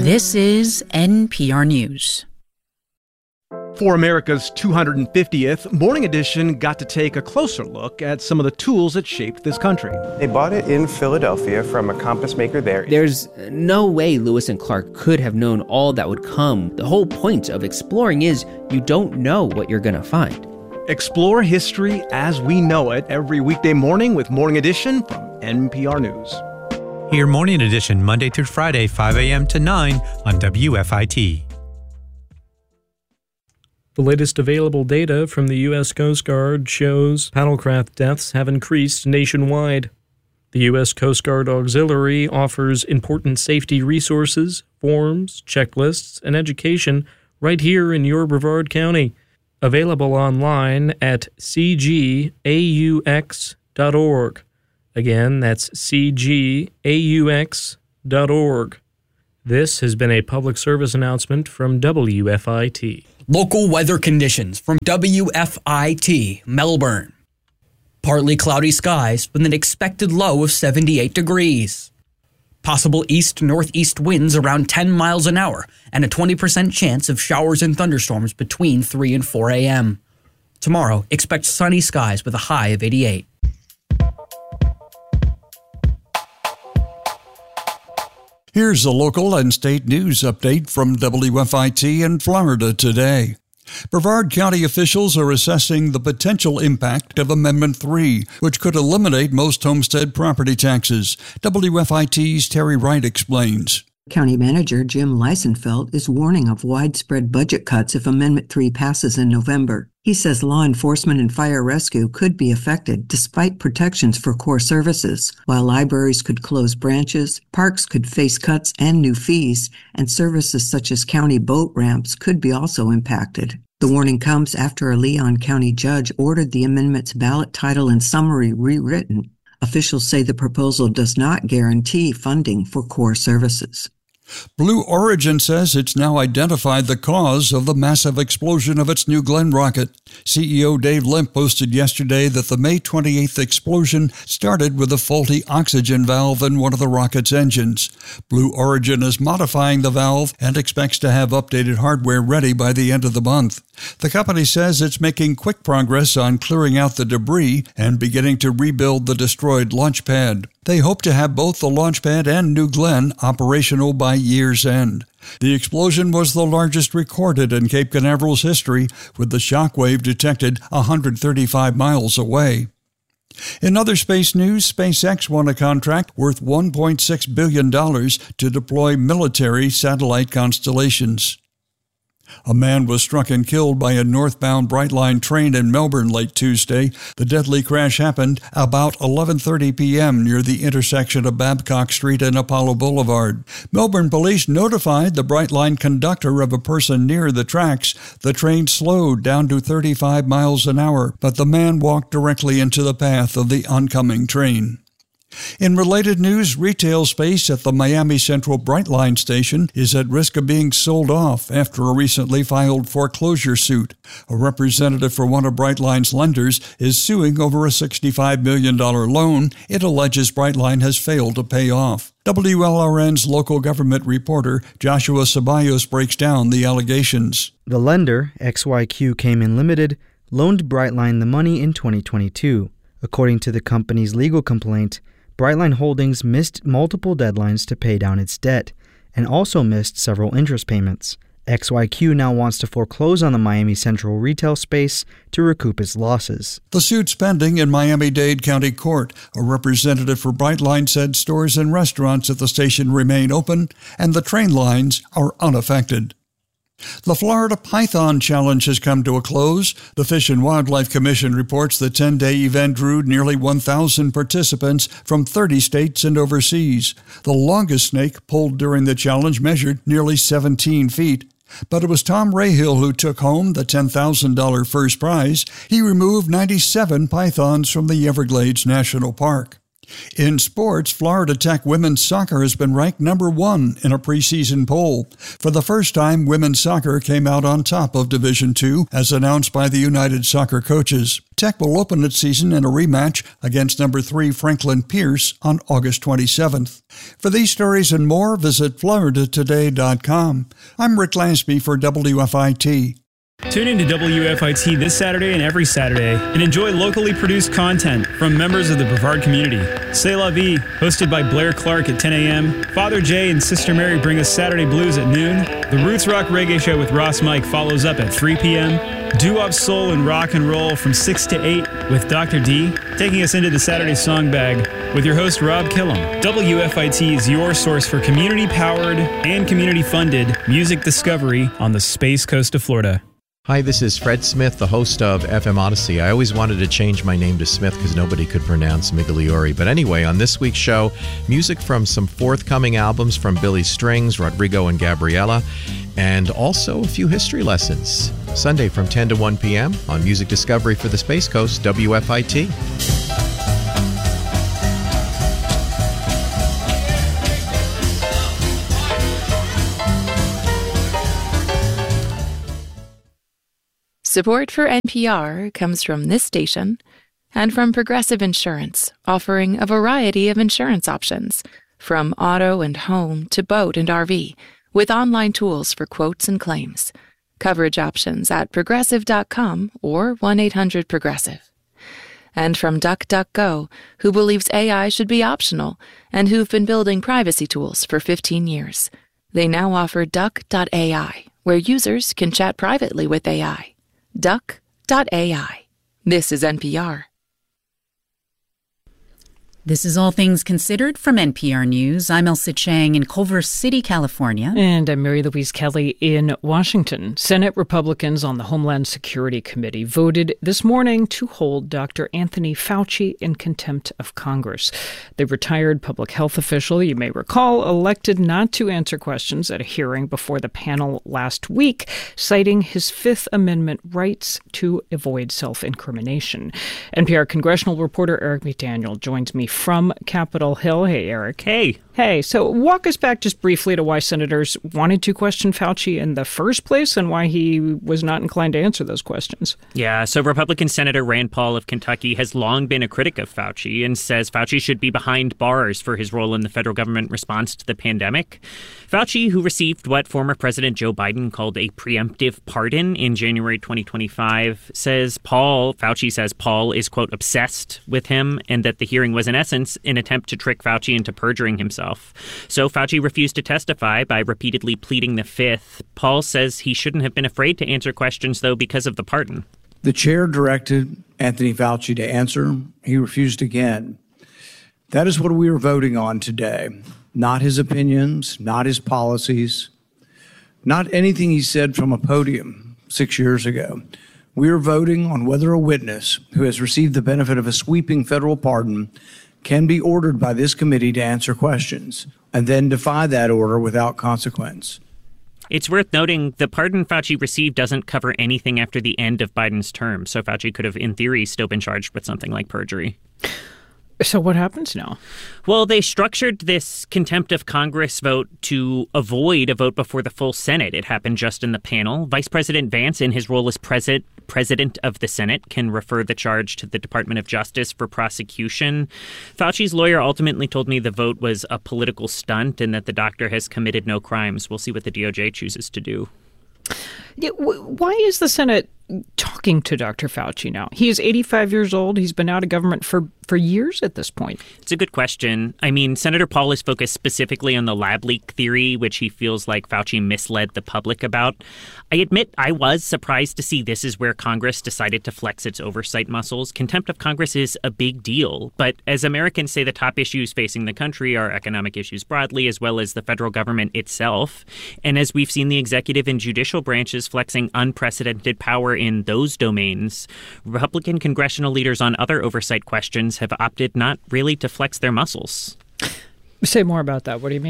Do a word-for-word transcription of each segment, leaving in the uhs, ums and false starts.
This is N P R News. For America's two hundred fiftieth, Morning Edition got to take a closer look at some of the tools that shaped this country. They bought it in Philadelphia from a compass maker there. There's no way Lewis and Clark could have known all that would come. The whole point of exploring is you don't know what you're going to find. Explore history as we know it every weekday morning with Morning Edition from N P R News. Hear Morning Edition Monday through Friday, five a.m. to nine on W F I T. The latest available data from the U S Coast Guard shows paddlecraft deaths have increased nationwide. The U S Coast Guard Auxiliary offers important safety resources, forms, checklists, and education right here in your Brevard County. Available online at c g a u x dot org. Again, that's c g a u x dot org. This has been a public service announcement from W F I T. Local weather conditions from W F I T, Melbourne. Partly cloudy skies with an expected low of seventy-eight degrees. Possible east-northeast winds around ten miles an hour and a twenty percent chance of showers and thunderstorms between three and four a.m. Tomorrow, expect sunny skies with a high of eighty-eight. Here's a local and state news update from W F I T in Florida today. Brevard County officials are assessing the potential impact of Amendment three, which could eliminate most homestead property taxes. W F I T's Terry Wright explains. County Manager Jim Leisenfeld is warning of widespread budget cuts if Amendment three passes in November. He says law enforcement and fire rescue could be affected despite protections for core services, while libraries could close branches, parks could face cuts and new fees, and services such as county boat ramps could be also impacted. The warning comes after a Leon County judge ordered the amendment's ballot title and summary rewritten. Officials say the proposal does not guarantee funding for core services. Blue Origin says it's now identified the cause of the massive explosion of its New Glenn rocket. C E O Dave Limp posted yesterday that the May twenty-eighth explosion started with a faulty oxygen valve in one of the rocket's engines. Blue Origin is modifying the valve and expects to have updated hardware ready by the end of the month. The company says it's making quick progress on clearing out the debris and beginning to rebuild the destroyed launch pad. They hope to have both the launch pad and New Glenn operational by year's end. The explosion was the largest recorded in Cape Canaveral's history, with the shock wave detected one hundred thirty-five miles away. In other space news, SpaceX won a contract worth one point six billion dollars to deploy military satellite constellations. A man was struck and killed by a northbound Brightline train in Melbourne late Tuesday. The deadly crash happened about eleven thirty p.m. near the intersection of Babcock Street and Apollo Boulevard. Melbourne police notified the Brightline conductor of a person near the tracks. The train slowed down to thirty-five miles an hour, but the man walked directly into the path of the oncoming train. In related news, retail space at the Miami Central Brightline station is at risk of being sold off after a recently filed foreclosure suit. A representative for one of Brightline's lenders is suing over a sixty-five million dollars loan it alleges Brightline has failed to pay off. W L R N's local government reporter Joshua Ceballos breaks down the allegations. The lender, X Y Q Cayman Limited, loaned Brightline the money in twenty twenty-two. According to the company's legal complaint, Brightline Holdings missed multiple deadlines to pay down its debt and also missed several interest payments. X Y Q now wants to foreclose on the Miami Central retail space to recoup its losses. The suit's pending in Miami-Dade County Court. A representative for Brightline said stores and restaurants at the station remain open and the train lines are unaffected. The Florida Python Challenge has come to a close. The Fish and Wildlife Commission reports the ten-day event drew nearly one thousand participants from thirty states and overseas. The longest snake pulled during the challenge measured nearly seventeen feet. But it was Tom Rahill who took home the ten thousand dollars first prize. He removed ninety-seven pythons from the Everglades National Park. In sports, Florida Tech women's soccer has been ranked number one in a preseason poll. For the first time, women's soccer came out on top of Division two, as announced by the United Soccer Coaches. Tech will open its season in a rematch against number three Franklin Pierce on August twenty-seventh. For these stories and more, visit Florida Today dot com. I'm Rick Lasby for W F I T. Tune in to W F I T this Saturday and every Saturday and enjoy locally produced content from members of the Brevard community. C'est la vie, hosted by Blair Clark at ten a.m. Father Jay and Sister Mary bring us Saturday Blues at noon. The Roots Rock Reggae Show with Ross Mike follows up at three p.m. Doo-wop soul and rock and roll from six to eight with Doctor D, taking us into the Saturday Song Bag with your host Rob Killam. W F I T is your source for community-powered and community-funded music discovery on the Space Coast of Florida. Hi, this is Fred Smith, the host of F M Odyssey. I always wanted to change my name to Smith because nobody could pronounce Migliore. But anyway, on this week's show, music from some forthcoming albums from Billy Strings, Rodrigo and Gabriela, and also a few history lessons. Sunday from ten to one p.m. on Music Discovery for the Space Coast, W F I T. Support for N P R comes from this station and from Progressive Insurance, offering a variety of insurance options, from auto and home to boat and R V, with online tools for quotes and claims. Coverage options at progressive dot com or one eight hundred progressive. And from DuckDuckGo, who believes A I should be optional and who've been building privacy tools for fifteen years. They now offer duck dot A I, where users can chat privately with A I. duck dot A I. This is N P R. This is All Things Considered from N P R News. I'm Elsa Chang in Culver City, California. And I'm Mary Louise Kelly in Washington. Senate Republicans on the Homeland Security Committee voted this morning to hold Doctor Anthony Fauci in contempt of Congress. The retired public health official, you may recall, elected not to answer questions at a hearing before the panel last week, citing his Fifth Amendment rights to avoid self-incrimination. N P R congressional reporter Eric McDaniel joins me from Capitol Hill. Hey, Eric. Hey. Hey, so walk us back just briefly to why senators wanted to question Fauci in the first place and why he was not inclined to answer those questions. Yeah, so Republican Senator Rand Paul of Kentucky has long been a critic of Fauci and says Fauci should be behind bars for his role in the federal government response to the pandemic. Fauci, who received what former President Joe Biden called a preemptive pardon in January twenty twenty-five, says Paul, Fauci says Paul is, quote, obsessed with him and that the hearing was in essence an attempt to trick Fauci into perjuring himself. So Fauci refused to testify by repeatedly pleading the Fifth. Paul says he shouldn't have been afraid to answer questions, though, because of the pardon. The chair directed Anthony Fauci to answer. He refused again. That is what we are voting on today. Not his opinions, not his policies, not anything he said from a podium six years ago. We are voting on whether a witness who has received the benefit of a sweeping federal pardon can be ordered by this committee to answer questions and then defy that order without consequence. It's worth noting the pardon Fauci received doesn't cover anything after the end of Biden's term, so Fauci could have, in theory, still been charged with something like perjury. So what happens now? Well, they structured this contempt of Congress vote to avoid a vote before the full Senate. It happened just in the panel. Vice President Vance, in his role as president, president of the Senate, can refer the charge to the Department of Justice for prosecution. Fauci's lawyer ultimately told me the vote was a political stunt and that the doctor has committed no crimes. We'll see what the D O J chooses to do. Yeah, why is the Senate talking to Doctor Fauci now? He is eighty-five years old. He's been out of government for, for years at this point. It's a good question. I mean, Senator Paul is focused specifically on the lab leak theory, which he feels like Fauci misled the public about. I admit I was surprised to see this is where Congress decided to flex its oversight muscles. Contempt of Congress is a big deal. But as Americans say, the top issues facing the country are economic issues broadly, as well as the federal government itself. And as we've seen the executive and judicial branches flexing unprecedented power in those domains, Republican congressional leaders on other oversight questions have opted not really to flex their muscles. Say more about that. What do you mean?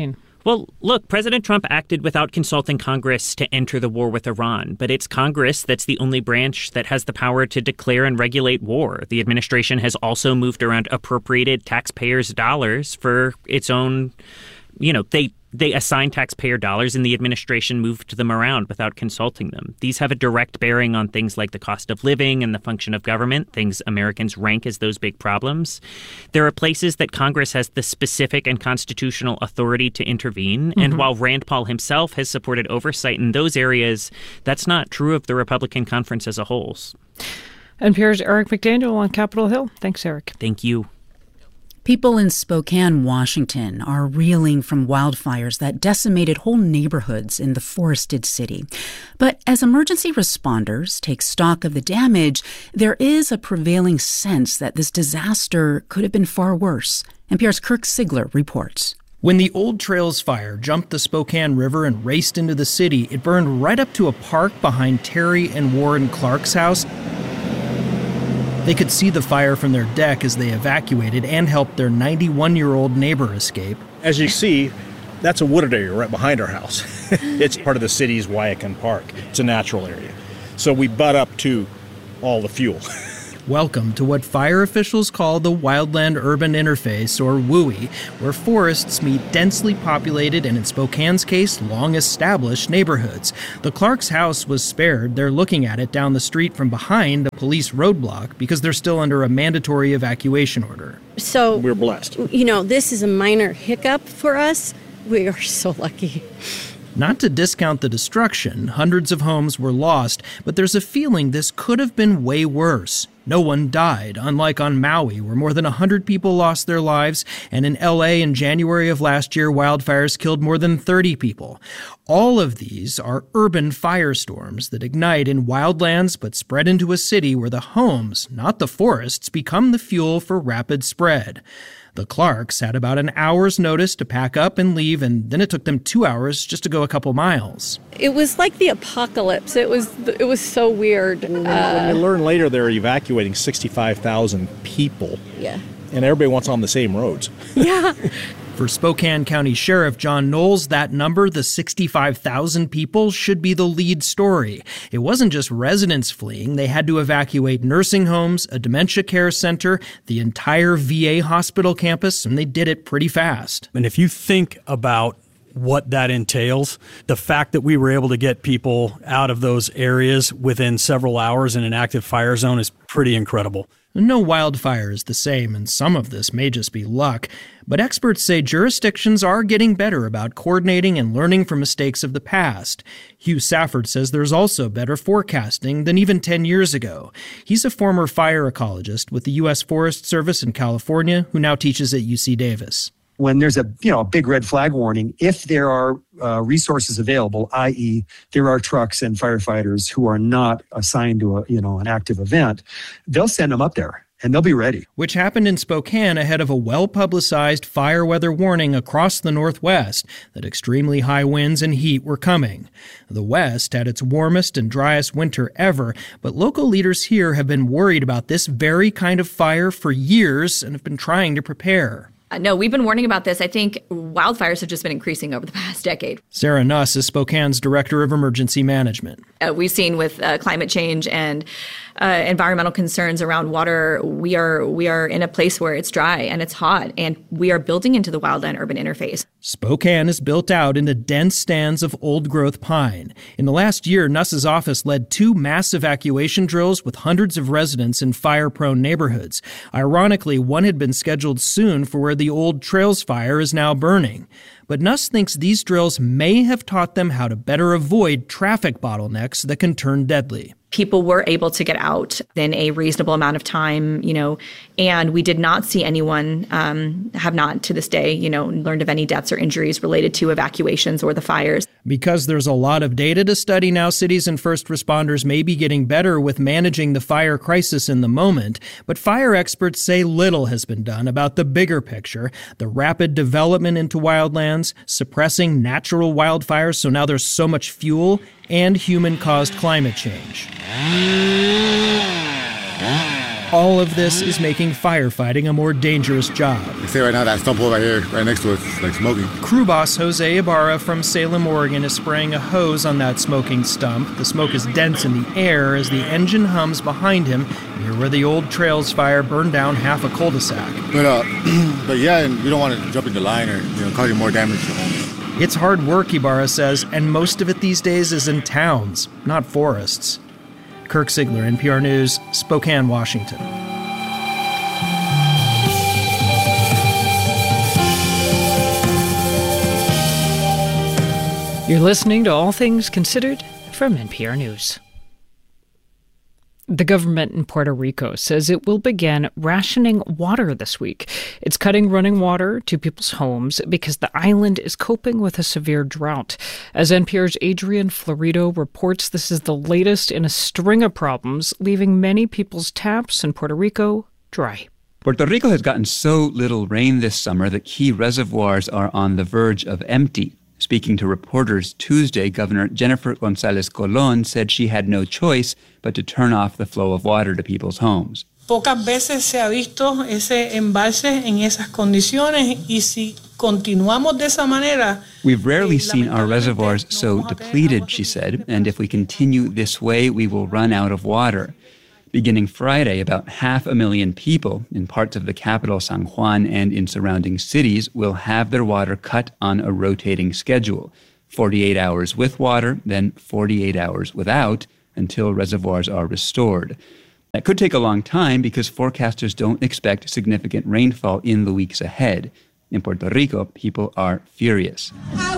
Well, look, President Trump acted without consulting Congress to enter the war with Iran, but it's Congress that's the only branch that has the power to declare and regulate war. The administration has also moved around appropriated taxpayers' dollars for its own, you know, they They assigned taxpayer dollars and the administration moved them around without consulting them. These have a direct bearing on things like the cost of living and the function of government, things Americans rank as those big problems. There are places that Congress has the specific and constitutional authority to intervene. Mm-hmm. And while Rand Paul himself has supported oversight in those areas, that's not true of the Republican conference as a whole. N P R's Eric McDaniel on Capitol Hill. Thanks, Eric. Thank you. People in Spokane, Washington, are reeling from wildfires that decimated whole neighborhoods in the forested city. But as emergency responders take stock of the damage, there is a prevailing sense that this disaster could have been far worse. N P R's Kirk Sigler reports. When the Old Trails fire jumped the Spokane River and raced into the city, it burned right up to a park behind Terry and Warren Clark's house. They could see the fire from their deck as they evacuated and helped their ninety-one-year-old neighbor escape. As you see, that's a wooded area right behind our house. It's part of the city's Wyakin Park. It's a natural area. So we butt up to all the fuel. Welcome to what fire officials call the Wildland Urban Interface, or W U I, where forests meet densely populated and, in Spokane's case, long-established neighborhoods. The Clark's house was spared. They're looking at it down the street from behind a police roadblock because they're still under a mandatory evacuation order. So, we're blessed. You know, this is a minor hiccup for us. We are so lucky. Not to discount the destruction, hundreds of homes were lost, but there's a feeling this could have been way worse. No one died, unlike on Maui, where more than one hundred people lost their lives, and in L A in January of last year, wildfires killed more than thirty people. All of these are urban firestorms that ignite in wildlands but spread into a city where the homes, not the forests, become the fuel for rapid spread. The Clarks had about an hour's notice to pack up and leave, and then it took them two hours just to go a couple miles. It was like the apocalypse. It was it was so weird. When, uh, when we learned later they're evacuating sixty-five thousand people. Yeah. And everybody wants on the same roads. Yeah. For Spokane County Sheriff John Knowles, that number, the sixty-five thousand people, should be the lead story. It wasn't just residents fleeing. They had to evacuate nursing homes, a dementia care center, the entire V A hospital campus, and they did it pretty fast. And if you think about what that entails, the fact that we were able to get people out of those areas within several hours in an active fire zone is pretty incredible. No wildfire is the same, and some of this may just be luck. But experts say jurisdictions are getting better about coordinating and learning from mistakes of the past. Hugh Safford says there's also better forecasting than even ten years ago. He's a former fire ecologist with the U S Forest Service in California who now teaches at U C Davis. When there's a you know a big red flag warning, if there are uh, resources available, that is there are trucks and firefighters who are not assigned to a you know an active event, they'll send them up there and they'll be ready. Which happened in Spokane ahead of a well-publicized fire weather warning across the Northwest that extremely high winds and heat were coming. The West had its warmest and driest winter ever, but local leaders here have been worried about this very kind of fire for years and have been trying to prepare. Uh, no, we've been warning about this. I think wildfires have just been increasing over the past decade. Sarah Nuss is Spokane's Director of Emergency Management. Uh, we've seen with uh, climate change and uh, environmental concerns around water, we are we are in a place where it's dry and it's hot, and we are building into the wildland urban interface. Spokane is built out into dense stands of old-growth pine. In the last year, Nuss's office led two mass evacuation drills with hundreds of residents in fire-prone neighborhoods. Ironically, one had been scheduled soon for where the Old Trails fire is now burning. But Nuss thinks these drills may have taught them how to better avoid traffic bottlenecks that can turn deadly. People were able to get out in a reasonable amount of time, you know, and we did not see anyone, um, have not to this day, you know, learned of any deaths or injuries related to evacuations or the fires. Because there's a lot of data to study now, cities and first responders may be getting better with managing the fire crisis in the moment. But fire experts say little has been done about the bigger picture, the rapid development into wildlands, suppressing natural wildfires so now there's so much fuel, and human-caused climate change. All of this is making firefighting a more dangerous job. You see right now that stump over here, right next to us, is like smoking. Crew boss Jose Ibarra from Salem, Oregon is spraying a hose on that smoking stump. The smoke is dense in the air as the engine hums behind him, near where the old Trails fire burned down half a cul-de-sac. But, uh, but yeah, and we don't want to jump in the line or, you know, causing more damage to homes. It's hard work, Ibarra says, and most of it these days is in towns, not forests. Kirk Ziegler, N P R News, Spokane, Washington. You're listening to All Things Considered from N P R News. The government in Puerto Rico says it will begin rationing water this week. It's cutting running water to people's homes because the island is coping with a severe drought. As N P R's Adrian Florido reports, this is the latest in a string of problems, leaving many people's taps in Puerto Rico dry. Puerto Rico has gotten so little rain this summer that key reservoirs are on the verge of empty. Speaking to reporters Tuesday, Governor Jennifer González Colón said she had no choice but to turn off the flow of water to people's homes. Pocas veces se ha visto ese embalse en esas condiciones y si continuamos de esa manera. We've rarely seen our reservoirs so depleted, she said, and if we continue this way, we will run out of water. Beginning Friday, about half a million people in parts of the capital, San Juan, and in surrounding cities will have their water cut on a rotating schedule. forty-eight hours with water, then forty-eight hours without, until reservoirs are restored. That could take a long time because forecasters don't expect significant rainfall in the weeks ahead. In Puerto Rico, people are furious.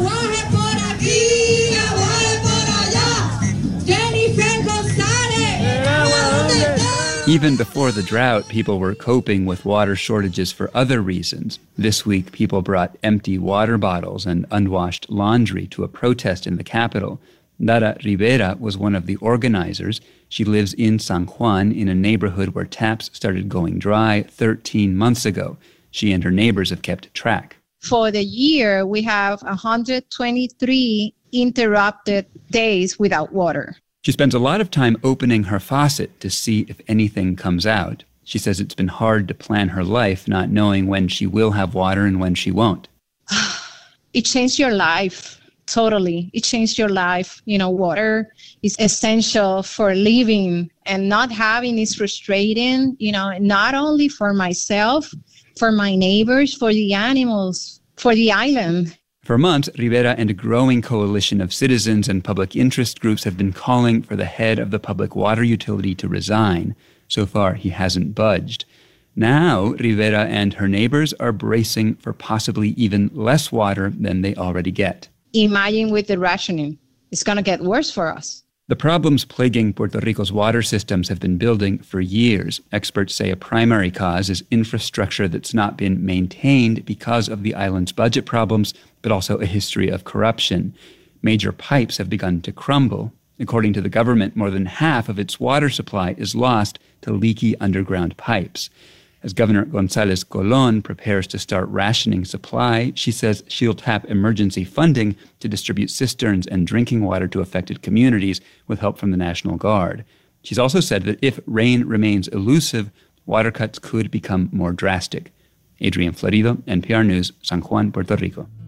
Even before the drought, people were coping with water shortages for other reasons. This week, people brought empty water bottles and unwashed laundry to a protest in the capital. Dara Rivera was one of the organizers. She lives in San Juan, in a neighborhood where taps started going dry thirteen months ago. She and her neighbors have kept track. For the year, we have one hundred twenty-three interrupted days without water. She spends a lot of time opening her faucet to see if anything comes out. She says it's been hard to plan her life, not knowing when she will have water and when she won't. It changed your life, totally. It changed your life. You know, water is essential for living, and not having is frustrating, you know, not only for myself, for my neighbors, for the animals, for the island. For months, Rivera and a growing coalition of citizens and public interest groups have been calling for the head of the public water utility to resign. So far, he hasn't budged. Now, Rivera and her neighbors are bracing for possibly even less water than they already get. Imagine with the rationing. It's going to get worse for us. The problems plaguing Puerto Rico's water systems have been building for years. Experts say a primary cause is infrastructure that's not been maintained because of the island's budget problems, but also a history of corruption. Major pipes have begun to crumble. According to the government, more than half of its water supply is lost to leaky underground pipes. As Governor González Colón prepares to start rationing supply, she says she'll tap emergency funding to distribute cisterns and drinking water to affected communities with help from the National Guard. She's also said that if rain remains elusive, water cuts could become more drastic. Adrian Florido, N P R News, San Juan, Puerto Rico.